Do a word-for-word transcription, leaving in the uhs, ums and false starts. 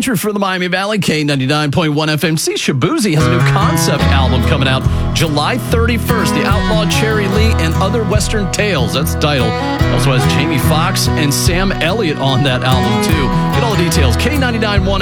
country for the Miami Valley, K ninety-nine point one F M. See, Shaboozey has a new concept album coming out July thirty-first. The Outlaw Cherry Lee and Other Western Tales. That's the title. Also has Jamie Foxx and Sam Elliott on that album, too. Get all the details. K ninety-nine point one